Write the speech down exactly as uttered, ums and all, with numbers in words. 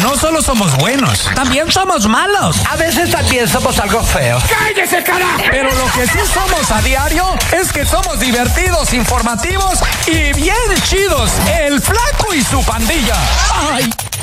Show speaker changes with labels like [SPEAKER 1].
[SPEAKER 1] no solo somos buenos, también somos malos.
[SPEAKER 2] A veces también somos algo feos.
[SPEAKER 3] ¡Cállese, carajo!
[SPEAKER 1] Pero lo que sí somos a diario es que somos divertidos, informativos y bien chidos. El Flaco y su pandilla. ¡Ay!